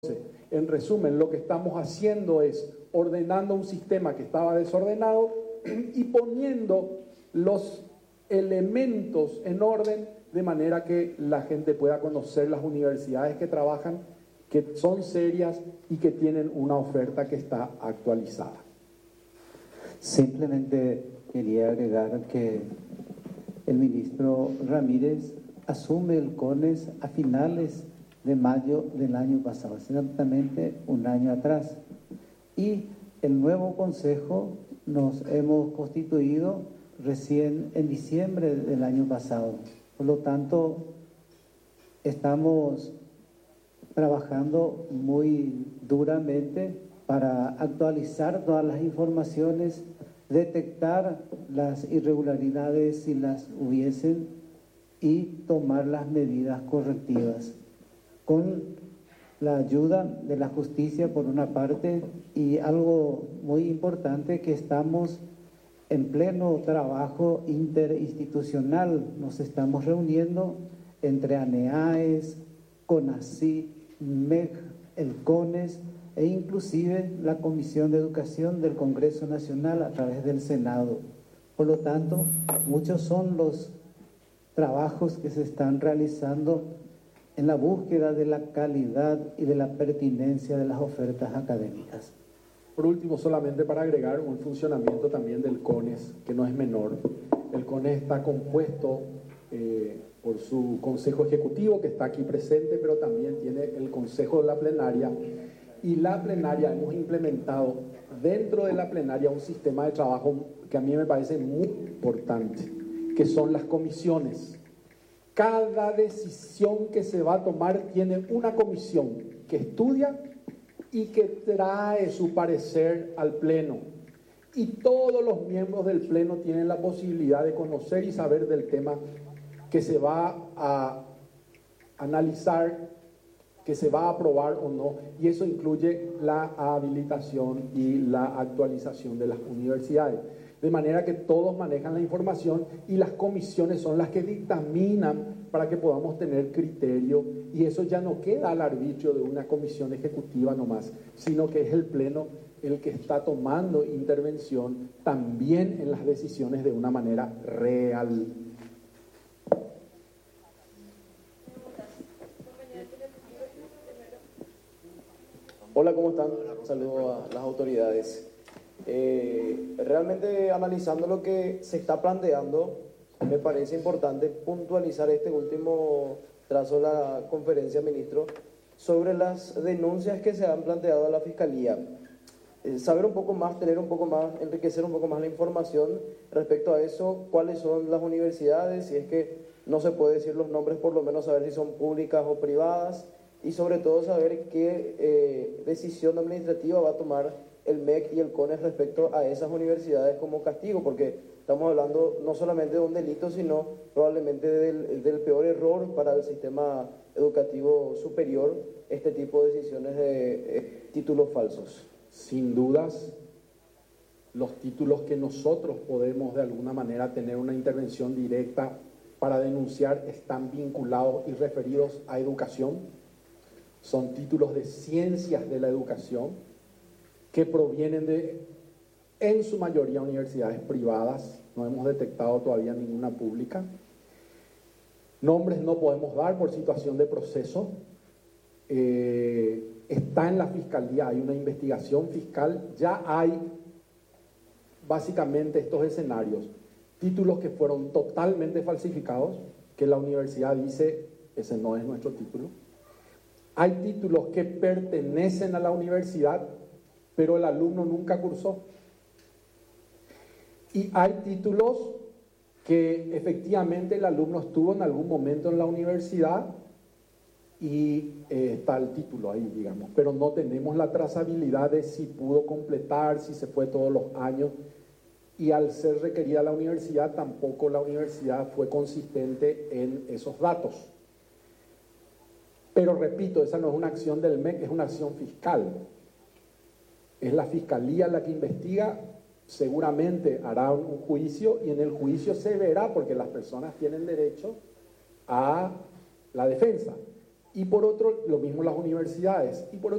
En resumen, lo que estamos haciendo es ordenando un sistema que estaba desordenado y poniendo los elementos en orden de manera que la gente pueda conocer las universidades que trabajan, que son serias y que tienen una oferta que está actualizada. Simplemente quería agregar que el ministro Ramírez asume el CONES a finales de mayo del año pasado, exactamente un año atrás. Y el nuevo consejo nos hemos constituido recién en diciembre del año pasado. Por lo tanto, estamos trabajando muy duramente para actualizar todas las informaciones, detectar las irregularidades si las hubiesen y tomar las medidas correctivas, con la ayuda de la justicia por una parte, y algo muy importante, que estamos en pleno trabajo interinstitucional. Nos estamos reuniendo entre ANEAES, CONACYT, MEC, el CONES e inclusive la Comisión de Educación del Congreso Nacional a través del Senado. Por lo tanto, muchos son los trabajos que se están realizando en la búsqueda de la calidad y de la pertinencia de las ofertas académicas. Por último, solamente para agregar un funcionamiento también del CONES, que no es menor. El CONES está compuesto por su Consejo Ejecutivo, que está aquí presente, pero también tiene el Consejo de la Plenaria. Y la plenaria, hemos implementado dentro de la plenaria un sistema de trabajo que a mí me parece muy importante, que son las comisiones. Cada decisión que se va a tomar tiene una comisión que estudia y que trae su parecer al Pleno. Y todos los miembros del Pleno tienen la posibilidad de conocer y saber del tema que se va a analizar, que se va a aprobar o no, y eso incluye la habilitación y la actualización de las universidades. De manera que todos manejan la información y las comisiones son las que dictaminan para que podamos tener criterio, y eso ya no queda al arbitrio de una comisión ejecutiva nomás, sino que es el Pleno el que está tomando intervención también en las decisiones de una manera real. Hola, ¿cómo están? Un saludo a las autoridades. Realmente analizando lo que se está planteando, me parece importante puntualizar este último trazo de la conferencia, ministro, sobre las denuncias que se han planteado a la Fiscalía. Saber un poco más, tener un poco más, enriquecer un poco más la información respecto a eso, cuáles son las universidades, si es que no se puede decir los nombres, por lo menos saber si son públicas o privadas, y sobre todo saber qué decisión administrativa va a tomar el MEC y el CONES respecto a esas universidades como castigo, porque estamos hablando no solamente de un delito, sino probablemente del peor error para el sistema educativo superior, este tipo de decisiones de títulos falsos. Sin dudas, los títulos que nosotros podemos de alguna manera tener una intervención directa para denunciar están vinculados y referidos a educación. Son títulos de ciencias de la educación que provienen de, en su mayoría, universidades privadas. No hemos detectado todavía ninguna pública. Nombres no podemos dar por situación de proceso. Está en la Fiscalía, hay una investigación fiscal, ya hay básicamente estos escenarios. Títulos que fueron totalmente falsificados, que la universidad dice, ese no es nuestro título. Hay títulos que pertenecen a la universidad, pero el alumno nunca cursó. Y hay títulos que efectivamente el alumno estuvo en algún momento en la universidad y está el título ahí, digamos, pero no tenemos la trazabilidad de si pudo completar, si se fue todos los años, y al ser requerida la universidad, tampoco la universidad fue consistente en esos datos. Pero repito, esa no es una acción del MEC, es una acción fiscal. Es la Fiscalía la que investiga, seguramente hará un juicio, y en el juicio se verá, porque las personas tienen derecho a la defensa. Y por otro, lo mismo las universidades. Y por otro,